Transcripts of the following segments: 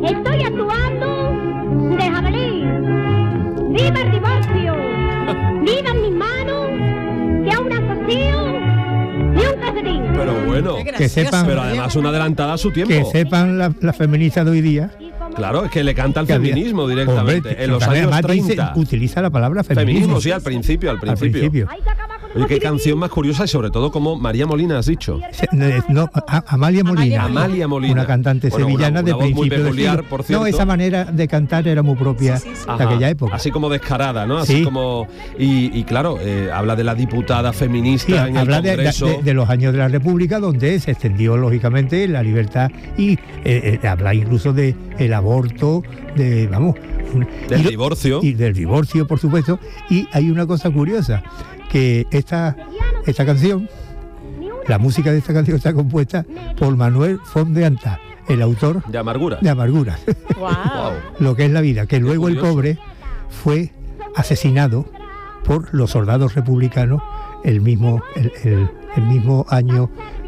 Estoy actuando de jabalí. ¡Viva el divorcio! ¡Viva en mis manos! ¡Que aún asesino ni un calcetín! Pero bueno, que sepan, pero además una adelantada a su tiempo. que sepan las feministas de hoy día. Claro, es que le canta al Que había- feminismo directamente. Hombre, En los además años 30. utiliza la palabra Feminismo, feminismo. sí, al principio. Al principio. Oye, qué canción más curiosa y sobre todo como María Molina has dicho. No, Amalia Molina. Amalia Molina. Una cantante Bueno, sevillana una de voz muy principio de peculiar, siglo. por cierto. No, esa manera de cantar era muy propia de Ajá, aquella época. así como descarada, ¿no? Así Sí. como y claro, habla de la diputada feminista Sí, en el habla Congreso. de los años de la República, donde se extendió lógicamente la libertad y habla incluso de el aborto, del divorcio. y del divorcio, por supuesto. Y hay una cosa curiosa, que esta canción, la música de esta canción está compuesta por Manuel Font de Anta, el autor De amargura. de Amargura, Wow. lo que es la vida, que luego el curioso. pobre fue asesinado por los soldados republicanos el mismo año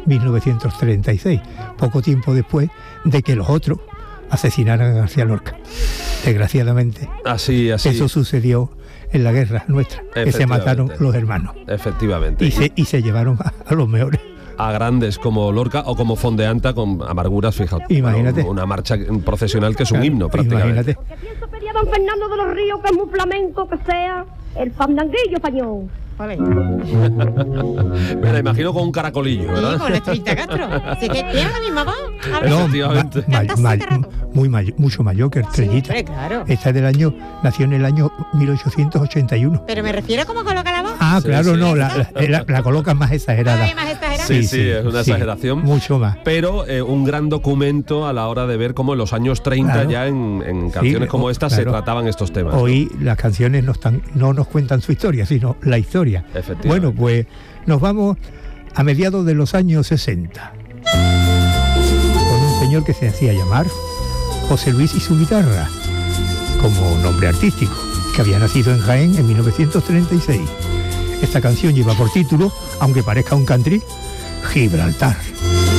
1936, poco tiempo después de que los otros asesinaran a García Lorca. Desgraciadamente, Así. eso sucedió en la guerra nuestra, que se mataron los hermanos Efectivamente. y se llevaron a los mejores. A grandes como Lorca o como Fondeanta con Amarguras, fíjate. Imagínate. Una marcha procesional que es un Claro, himno prácticamente. imagínate. Que pienso pedir a don Fernando de los Ríos, que es muy flamenco, que sea el fandanguillo español. Vale. Me la imagino con un caracolillo, Y ¿verdad? con Estrellita Castro. Así que tiene la misma voz. Habla. No, Efectivamente. mucho mayor que Estrellita. Hombre, claro. Esta es nació en el año 1881. Pero me refiero a cómo coloca la voz. Ah, Sí, claro, sí. no, la colocas más exagerada. Todavía más exagerada. Sí, es una exageración. Mucho más. Pero un gran documento a la hora de ver cómo en los años 30 Claro. ya en canciones como esta se claro. trataban estos temas. Hoy las canciones no nos cuentan su historia, sino la historia. Efectivamente. Bueno, pues nos vamos a mediados de los años 60 con un señor que se hacía llamar José Luis y su guitarra, como nombre artístico, que había nacido en Jaén en 1936. Esta canción lleva por título, aunque parezca un country, Gibraltar.